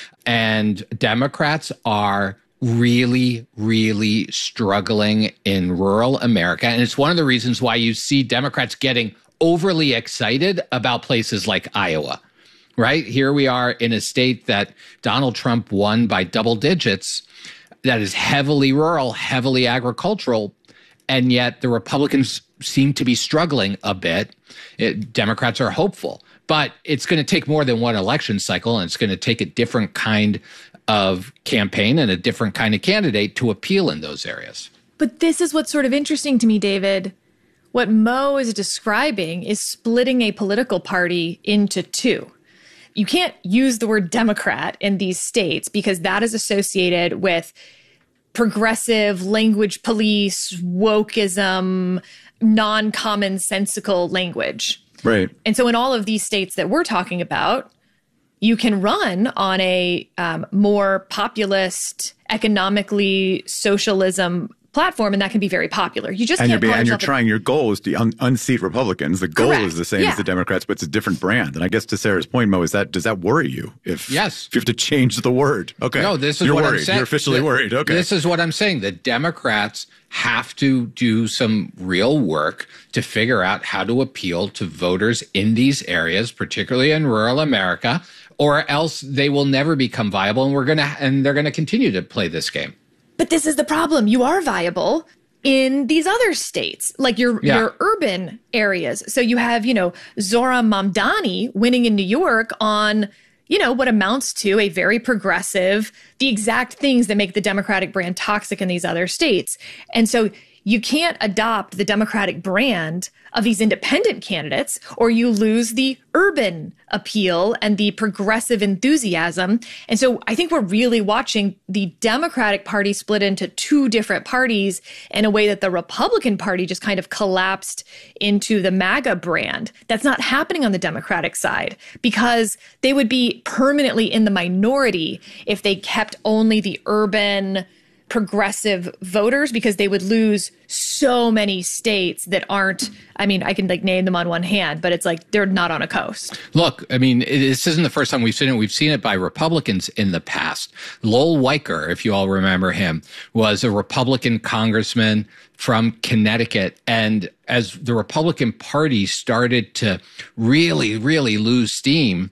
And Democrats are really, really struggling in rural America. And it's one of the reasons why you see Democrats getting overly excited about places like Iowa, right? Here we are in a state that Donald Trump won by double digits, that is heavily rural, heavily agricultural, and yet the Republicans seem to be struggling a bit. It, Democrats are hopeful, but it's going to take more than one election cycle, and it's going to take a different kind of campaign and a different kind of candidate to appeal in those areas. But this is what's sort of interesting to me, David. What Mo is describing is splitting a political party into two. you can't use the word Democrat in these states because that is associated with progressive language police, wokeism, non-commonsensical language. Right. And so in all of these states that we're talking about, you can run on a um, more populist, economically socialism platform, and that can be very popular. You just and can't you're, call and you're yourself trying your goal is to un- unseat Republicans. The goal Correct. is the same Yeah. as the Democrats, but it's a different brand. And I guess to Sarah's point, Mo, is that does that worry you? If yes, if you have to change the word. Okay, no, this is you're what worried. I'm saying. You're officially The- worried. Okay, this is what I'm saying. The Democrats have to do some real work to figure out how to appeal to voters in these areas, particularly in rural America, or else they will never become viable, and we're gonna and they're gonna continue to play this game. But this is the problem. You are viable in these other states, like your Yeah. your urban areas. So you have, you know, Zohran Mamdani winning in New York on, you know, what amounts to a very progressive, the exact things that make the Democratic brand toxic in these other states. And so you can't adopt the Democratic brand of these independent candidates, or you lose the urban appeal and the progressive enthusiasm. And so I think we're really watching the Democratic Party split into two different parties in a way that the Republican Party just kind of collapsed into the MAGA brand. That's not happening on the Democratic side because they would be permanently in the minority if they kept only the urban progressive voters, because they would lose so many states that aren't, I mean, I can like name them on one hand, but it's like they're not on a coast. Look, I mean, it, this isn't the first time we've seen it. We've seen it by Republicans in the past. Lowell Weicker, if you all remember him, was a Republican congressman from Connecticut. And as the Republican Party started to really, really lose steam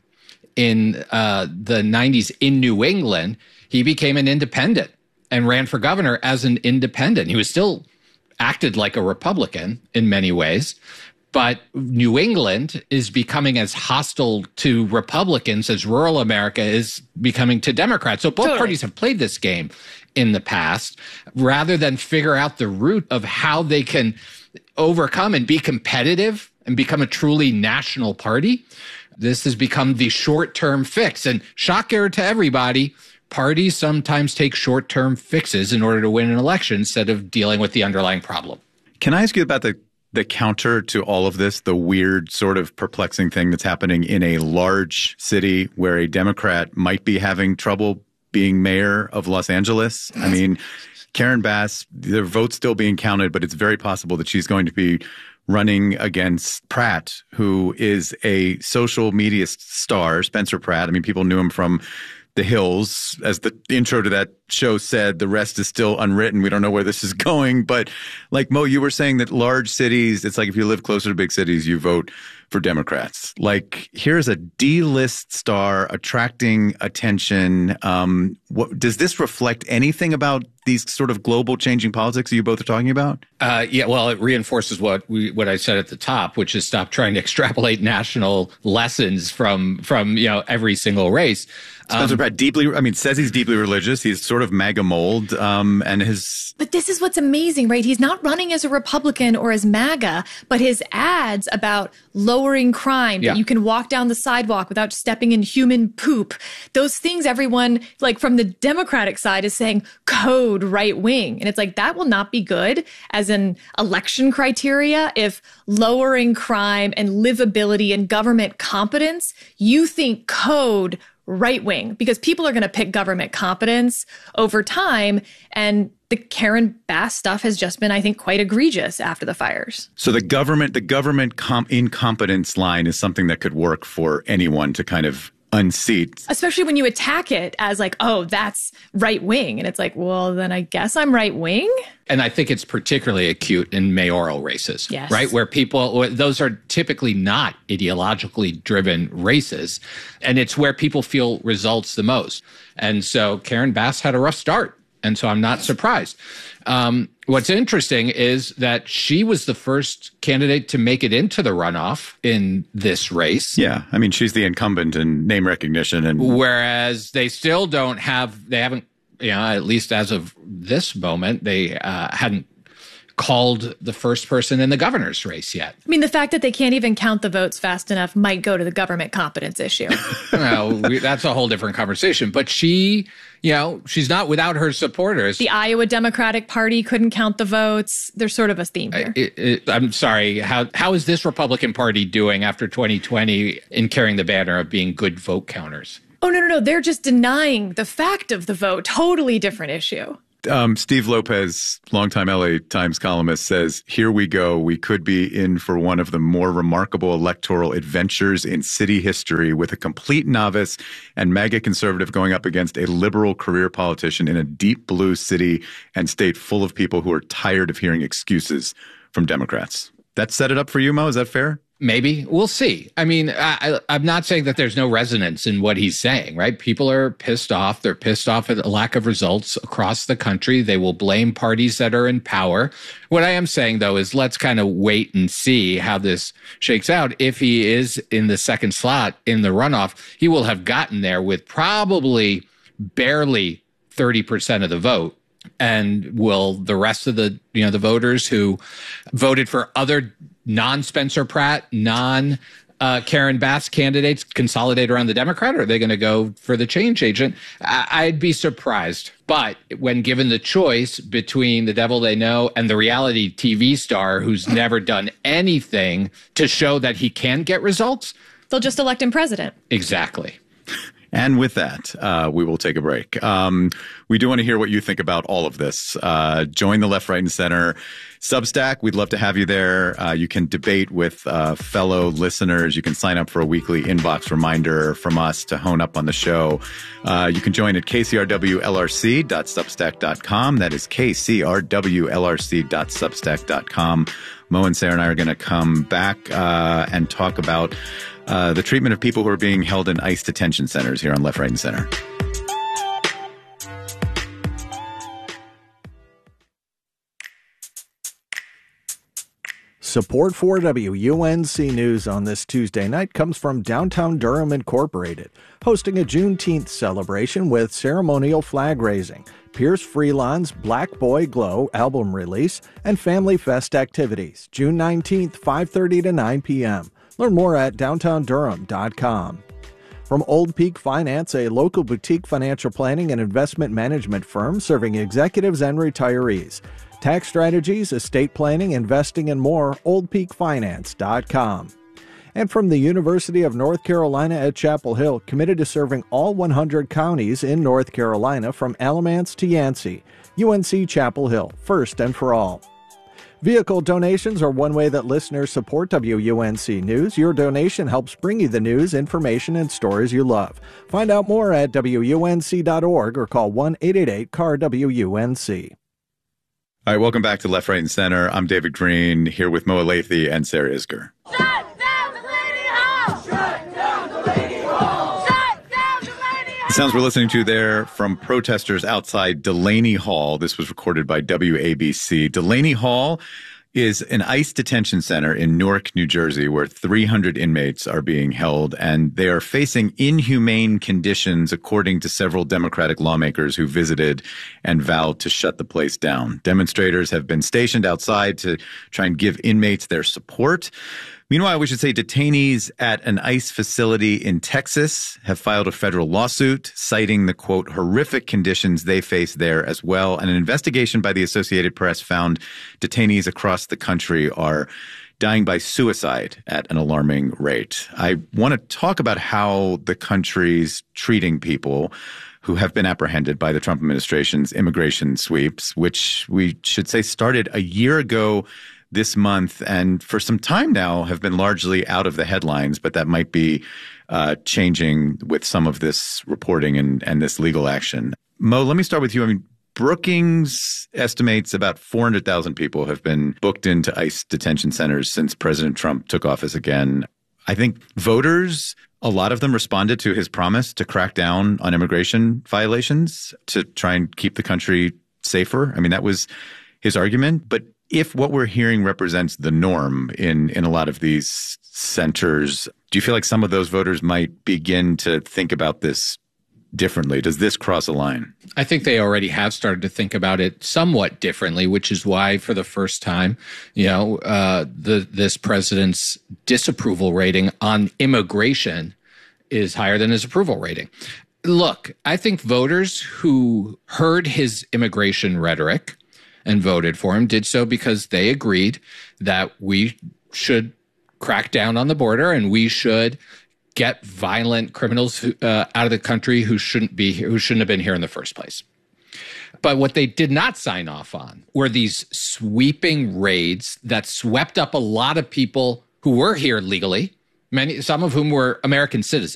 in uh, the nineties in New England, he became an independent and ran for governor as an independent. He was still acted like a Republican in many ways, but New England is becoming as hostile to Republicans as rural America is becoming to Democrats. So both Totally. parties have played this game in the past rather than figure out the root of how they can overcome and be competitive and become a truly national party. This has become the short-term fix. And shocker to everybody, parties sometimes take short-term fixes in order to win an election instead of dealing with the underlying problem. Can I ask you about the the counter to all of this, the weird sort of perplexing thing that's happening in a large city where a Democrat might be having trouble being mayor of Los Angeles? I mean, Karen Bass, their vote's still being counted, but it's very possible that she's going to be running against Pratt, who is a social media star, Spencer Pratt. I mean, people knew him from The Hills. As the intro to that show said, the rest is still unwritten. We don't know where this is going. But like Mo, you were saying that large cities, it's like if you live closer to big cities, you vote for Democrats. Like, here's a D-list star attracting attention. Um, what, does this reflect anything about these sort of global changing politics that you both are talking about? Uh, yeah, well, it reinforces what we, what I said at the top, which is stop trying to extrapolate national lessons from from you know every single race. Spencer Um, Pratt deeply, I mean, says he's deeply religious. He's sort of MAGA mold, um, and his. But this is what's amazing, right? He's not running as a Republican or as MAGA, but his ads about lowering crime, Yeah. that you can walk down the sidewalk without stepping in human poop. Those things everyone, like from the Democratic side, is saying code right wing. And it's like, that will not be good as an election criteria if lowering crime and livability and government competence, you think code right wing, because people are going to pick government competence over time. And the Karen Bass stuff has just been, I think, quite egregious after the fires. So the government, the government com- incompetence line is something that could work for anyone to kind of unseat. Especially when you attack it as like, oh, that's right wing. And it's like, well, then I guess I'm right wing. And I think it's particularly acute in mayoral races, Yes. right? Where people, those are typically not ideologically driven races. And it's where people feel results the most. And so Karen Bass had a rough start. And so I'm not surprised. Um, what's interesting is that she was the first candidate to make it into the runoff in this race. Yeah. I mean, she's the incumbent in name recognition. And Whereas they still don't have, they haven't, you know, at least as of this moment, they uh, hadn't called the first person in the governor's race yet. I mean, the fact that they can't even count the votes fast enough might go to the government competence issue. Well, we, that's a whole different conversation. But she, you know, she's not without her supporters. The Iowa Democratic Party couldn't count the votes. There's sort of a theme here. It, it, I'm sorry. How how is this Republican Party doing after twenty twenty in carrying the banner of being good vote counters? Oh, no, no, no. They're just denying the fact of the vote. Totally different issue. Um, Steve Lopez, longtime L A Times columnist, says, here we go. We could be in for one of the more remarkable electoral adventures in city history, with a complete novice and mega conservative going up against a liberal career politician in a deep blue city and state full of people who are tired of hearing excuses from Democrats. That set it up for you, Mo? Is that fair? Maybe. We'll see. I mean, I, I'm not saying that there's no resonance in what he's saying, right? People are pissed off. They're pissed off at the lack of results across the country. They will blame parties that are in power. What I am saying, though, is let's kind of wait and see how this shakes out. If he is in the second slot in the runoff, he will have gotten there with probably barely thirty percent of the vote. And will the rest of the, you know, the voters who voted for other non-Spencer Pratt, non uh, Karen Bass candidates consolidate around the Democrat, or are they going to go for the change agent? I- I'd be surprised. But when given the choice between the devil they know and the reality T V star who's never done anything to show that he can get results, they'll just elect him president. Exactly. And with that, uh, we will take a break. Um, we do want to hear what you think about all of this. Uh, join the Left, Right, and Center Substack. We'd love to have you there. Uh, you can debate with uh, fellow listeners. You can sign up for a weekly inbox reminder from us to hone up on the show. Uh, you can join at k c r w l r c dot substack dot com. That is k c r w l r c dot substack dot com. Mo and Sarah and I are going to come back uh, and talk about Uh, the treatment of people who are being held in ICE detention centers here on Left, Right, and Center. Support for W U N C News on this Tuesday night comes from Downtown Durham Incorporated, hosting a Juneteenth celebration with ceremonial flag raising, Pierce Freelon's Black Boy Glow album release, and Family Fest activities, June nineteenth, five thirty to nine p.m. Learn more at downtown durham dot com. From Old Peak Finance, a local boutique financial planning and investment management firm serving executives and retirees. Tax strategies, estate planning, investing, and more, old peak finance dot com. And from the University of North Carolina at Chapel Hill, committed to serving all one hundred counties in North Carolina from Alamance to Yancey. U N C Chapel Hill, first and for all. Vehicle donations are one way that listeners support W U N C News. Your donation helps bring you the news, information, and stories you love. Find out more at W U N C dot org or call one eight eight eight C A R W U N C. All right, welcome back to Left, Right, and Center. I'm David Green, here with Mo Alethi and Sarah Isgur. Shut down the lady hall! Shut down the lady hall! Shut down the lady hall! The sounds we're listening to there from protesters outside Delaney Hall. This was recorded by W A B C. Delaney Hall is an ICE detention center in Newark, New Jersey, where three hundred inmates are being held, and they are facing inhumane conditions, according to several Democratic lawmakers who visited and vowed to shut the place down. Demonstrators have been stationed outside to try and give inmates their support. Meanwhile, we should say detainees at an ICE facility in Texas have filed a federal lawsuit citing the, quote, horrific conditions they face there as well. And an investigation by the Associated Press found detainees across the country are dying by suicide at an alarming rate. I want to talk about how the country's treating people who have been apprehended by the Trump administration's immigration sweeps, which we should say started a year ago this month, and for some time now have been largely out of the headlines, but that might be uh, changing with some of this reporting and, and this legal action. Mo, let me start with you. I mean, Brookings estimates about four hundred thousand people have been booked into ICE detention centers since President Trump took office again. I think voters, a lot of them responded to his promise to crack down on immigration violations to try and keep the country safer. I mean, that was his argument. But if what we're hearing represents the norm in, in a lot of these centers, do you feel like some of those voters might begin to think about this differently? Does this cross a line? I think they already have started to think about it somewhat differently, which is why, for the first time, you know, uh, the this president's disapproval rating on immigration is higher than his approval rating. Look, I think voters who heard his immigration rhetoric and voted for him did so because they agreed that we should crack down on the border and we should get violent criminals uh, out of the country who shouldn't be here, who shouldn't have been here in the first place. But what they did not sign off on were these sweeping raids that swept up a lot of people who were here legally, many, some of whom were American citizens.